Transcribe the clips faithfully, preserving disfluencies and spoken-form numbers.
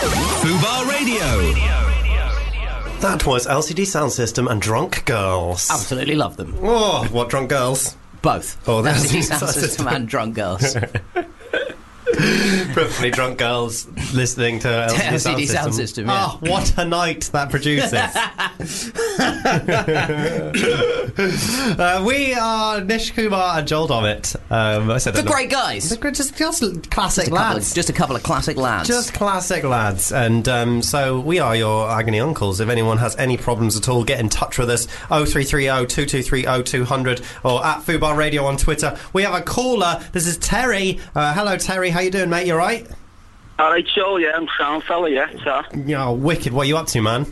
Fubar Radio. That was L C D Sound System and Drunk Girls. Absolutely love them. Oh, what drunk girls? Both. Oh, that's L C D Sound System and Drunk Girls. Probably drunk girls listening to L C D, L C D Sound, Sound System. System, yeah. Oh, what a night that produces. uh, we are Nish Kumar and Joel Dommett. Um, I said The that great guys. They're just, just classic Just a, couple lads. of, just a couple of classic lads. Just classic lads. And um, so we are your agony uncles. If anyone has any problems at all, get in touch with us. oh three three oh, two two three oh, two hundred or at Fubar Radio on Twitter. We have a caller. This is Terry. Uh, hello, Terry. How you doing, mate? You all right? All right, Joe, yeah, I'm sound fella, yeah, sir. Yeah, wicked. What are you up to, man?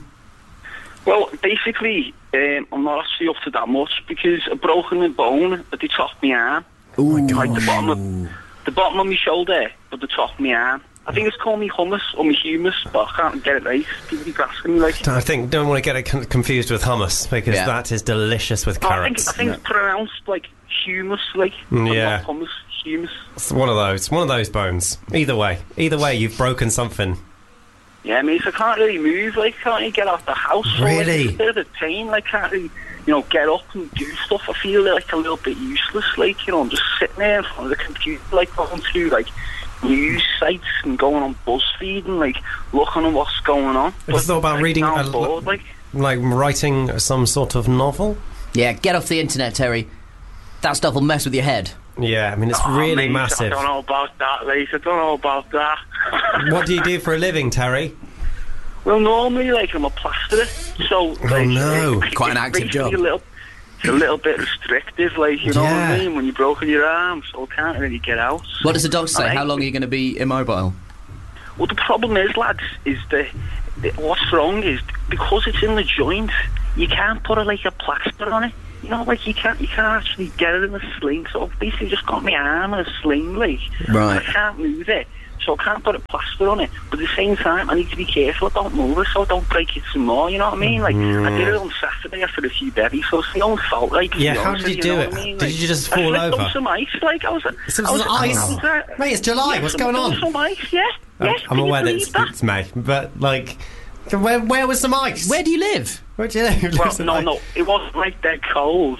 Well, basically, um, I'm not actually up to that much because I've broken a bone at the top of my arm. Oh, my God. Like the bottom of, the bottom of my shoulder, but the top of my arm. I think it's called me hummus or me humus, but I can't get it right. People keep asking me, like... I think, don't want to get it con- confused with hummus, because Yeah. that is delicious with Oh, I think, carrots. I think it's pronounced, like, humus, like... Yeah. Not hummus, humus. It's one of those. One of those bones. Either way. Either way, you've broken something. Yeah, mate, I can't really move, like, can't really get out the house. So, like, Really? it's a bit of a pain, like, can't really, you know, get up and do stuff. I feel, like, a little bit useless, like, you know, I'm just sitting there in front of the computer, like, going through, like, news sites and going on BuzzFeed and, like, looking at what's going on. Have you thought about like, reading now a I'm bored, like... Like writing some sort of novel? Yeah, get off the internet, Terry. That stuff will mess with your head. Yeah, I mean, it's Oh, really mate, massive. I don't know about that, mate. I don't know about that. What do you do for a living, Terry? Well, normally, like, I'm a plasterer, so... like, no. it- Quite an it's active basically job. A little, it's a little bit restrictive, like, you know what I Yeah. mean? When you've broken your arm, so I can't really get out. What does the doctor say? Alright. How long are you going to be immobile? Well, the problem is, lads, is that that what's wrong is because it's in the joint, you can't put a, like, a plaster on it. You know, like, you can't you can't actually get it in a sling. So I've basically just got my arm in a sling, like, Right. I can't move it. So I can't put a plaster on it. But at the same time, I need to be careful. I don't move it so I don't break it some more, you know what I mean? Like, I did it on Saturday after a few berries, so it's my own fault, like. to Yeah, be how honest did you with do know it? what I mean? Did Like, you just I fall slipped over? on some ice, like, I was... Some I was, ice? I was, uh, Mate, it's July, yeah, what's some- going on? Some ice, yeah. Yes, I'm can you aware that believe it's, that? it's May, but, like, where, where was some ice? Where do you live? Where do you live? Well, Some no, ice? no, it wasn't like that cold.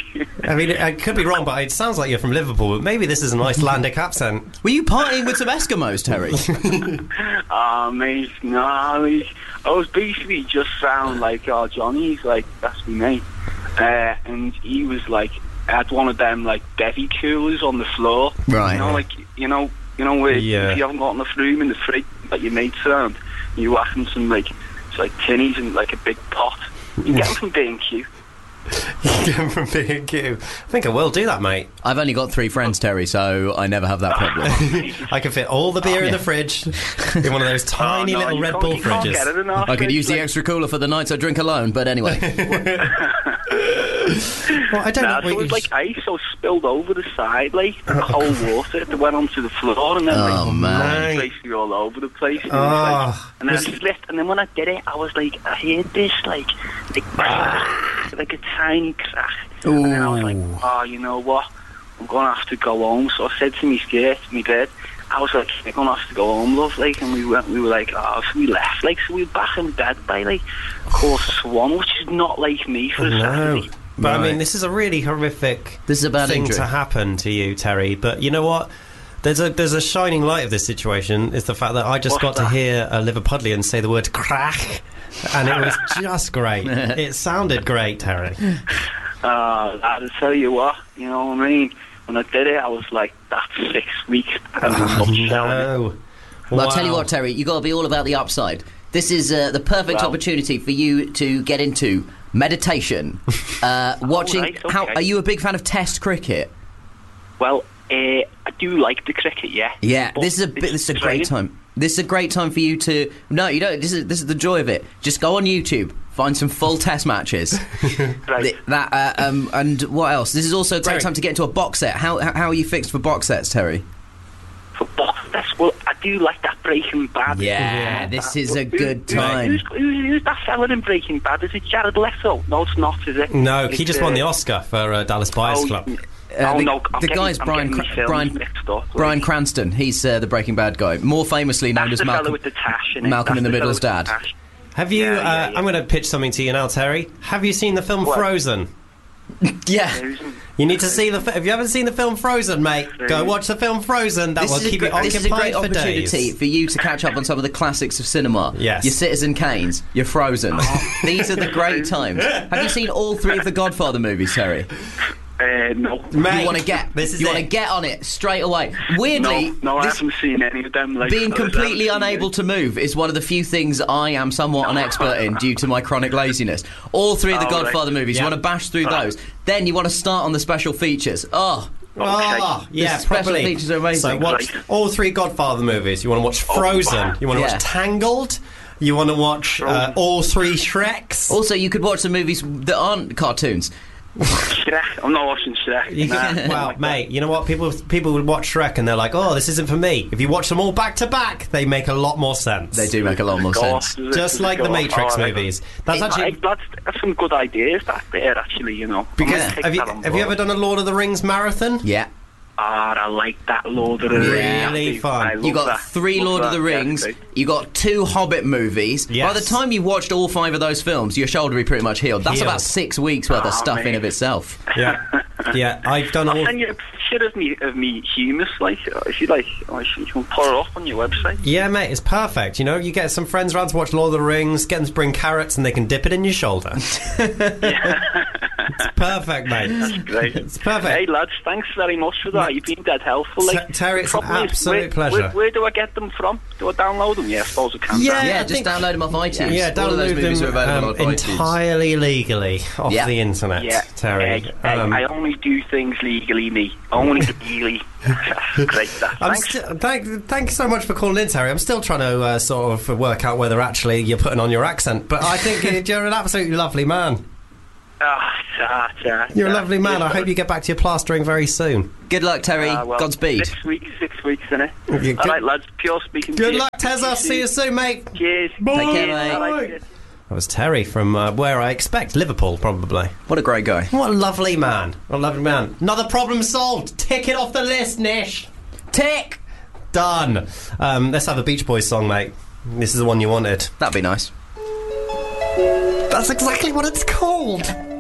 I mean, I could be wrong, but it sounds like you're from Liverpool, but maybe this is an Icelandic accent. Were you partying with some Eskimos, Terry? Ah, mate, no, I mean, I was basically just sound like, oh, Johnny's like, that's me mate. Uh, and he was like, had one of them, like, bevy coolers on the floor. Right. You know, like, you know, you know where Yeah. if you haven't got enough room in the fridge, like your mates around, you whack them some, like, it's like tinnies and, like, a big pot. You get them from B and Q. Get them from B and Q. I think I will do that, mate. I've only got three friends, Terry, so I never have that problem. I can fit all the beer in the fridge in one of those tiny Oh, no, little you Red can't- Bull you can't fridges. get it in our I could fridge, use the like- extra cooler for the nights I drink alone, but anyway. Well, I don't Nah, know. so it was like ice, so spilled over the side, like, and the whole water that went onto the floor, and then, Oh, like, man. basically all over the place. And, it Oh. was like, and then I Was- slipped, and then when I did it, I was like, I heard this, like, like, like a tiny crack. And then I was like, oh, you know what? I'm going to have to go home. So I said to me skirt, me bed, I was like, I'm going to have to go home, love, like, and we went, we were like, oh, so we left, like, so we were back in bed by, like, quarter to one, which is not like me for a No. Saturday. But I Right. mean, this is a really horrific This is a bad thing injury. to happen to you, Terry. But you know what? There's a there's a shining light of this situation. Is the fact that I just What's got to that? hear a Liverpudlian say the word crack, and it was just great. It sounded great, Terry. Uh, I'll tell you what, you know what I mean? When I did it, I was like, that's six weeks. And Oh, I'm no. Well, I'll tell you Wow. what, Terry, you've got to be all about the upside. This is uh, the perfect Well. opportunity for you to get into meditation. Uh, watching. right, okay. How are you a big fan of Test cricket? Well, uh, I do like the cricket, yeah. Yeah, But this is a bit, it's this is a draining. great time. This is a great time for you to. No, you don't. This is this is the joy of it. Just go on YouTube, find some full Test matches. Right. Th- that uh, um, and what else? This is also a great Terry. time to get into a box set. How how how are you fixed for box sets, Terry? For box sets, well, I do like that Breaking Bad. Yeah, this is a Who- good who- time. Who's, who's, who's that fella in Breaking Bad? Is it Jared Leto? No, it's not, is it? No, he It's, just won uh, the Oscar for uh, Dallas Buyers oh, Club. Uh, oh the, no, I'm the getting, guy's I'm Brian getting Cra- these films Brian mixed up, like. Brian Cranston. He's uh, the Breaking Bad guy, more famously known That's as the fella Malcolm with the tash in it. Malcolm That's in the fella Middle's with the dad. tash. Have you? Yeah, uh, yeah, yeah. I'm going to pitch something to you now, Terry. Have you seen the film What? Frozen? Yeah. Frozen. You need to see the. Fi- Have you ever seen the film Frozen, mate? Go watch the film Frozen. That This will is, a keep gr- you occupied this is a great for opportunity days. for you to catch up on some of the classics of cinema. Yes. Your Citizen Kanes, your Frozen. These are the great times. Have you seen all three of the Godfather movies, Terry? Uh, no. Mate, You want to get this is you it. want to get on it straight away. Weirdly, No, no, I this- haven't seen any of them. Like, being I haven't completely seen unable it. to move is one of the few things I am somewhat an expert in due to my chronic laziness. All three of the Oh, Godfather right. movies, Yeah. you want to bash through Ah. those. Then you want to start on the special features. Oh, Oh, yeah, The special properly. features are amazing. So watch Right. all three Godfather movies. You want to watch Frozen. wow. You want to Yeah. watch Tangled. You want to watch uh, all three Shreks. also you could watch the movies that aren't cartoons. Shrek. I'm not watching Shrek. You Nah, can, I don't well, like mate, you know what? People people would watch Shrek and they're like, "Oh, this isn't for me." If you watch them all back to back, they make a lot more sense. They do make a lot more that. sense. Go off, does it? Just Does like it the go off? Matrix Oh, I like movies. that. That's Hey, actually that's, that's some good ideas back there, actually, you know. I'm because gonna take have you that on have you board. ever done a Lord of the Rings marathon? Yeah. Ah, I like that Lord of the Yeah. Rings. Really fun. I You You love got that. three Love Lord of that. the Rings. Yeah, You got two Hobbit movies. Yes. By the time you watched all five of those films, your shoulder will be pretty much healed. That's Healed. about six weeks worth of Oh, stuff in mate. of itself. Yeah, yeah. I've done I'll all. send you a picture of me of me humus, like if you like, or if you can put it up on your website. Yeah, mate, it's perfect. You know, you get some friends around to watch Lord of the Rings, get them to bring carrots, and they can dip it in your shoulder. It's perfect, mate. That's great. It's perfect. Hey lads, thanks very much for that. You've been dead helpful. Like, Ter- Terry, it's an problem is, absolute where, pleasure. Where, where do I get them from? Do I download them? Yeah, I suppose I can. Yeah. Yeah, I just think- download them off iTunes. Yeah, all of those download movies them are available um, on iTunes. entirely legally off Yeah. the internet, Yeah, Terry. Hey, hey, Um, I only do things legally, me. Only legally. Great, that. I'm Thanks. sti- thank, thank you so much for calling in, Terry. I'm still trying to uh, sort of work out whether actually you're putting on your accent, but I think you're an absolutely lovely man. Ah, ah, ah, You're a ah. lovely man. I hope you get back to your plastering very soon. Good luck, Terry. Ah, well, Godspeed. Six weeks, six weeks, innit? Yeah, good- All right, lads. Pure speaking. Good to you. luck, Tezza. See you soon, mate. Cheers. Bye. Take care, Cheers. mate. All right, That was Terry from uh, where I expect, Liverpool, probably. What a great guy. What a lovely man. What a lovely man. Another problem solved. Tick it off the list, Nish. Tick. Done. Um, let's have a Beach Boys song, mate. This is the one you wanted. That'd be nice. That's exactly what it's called.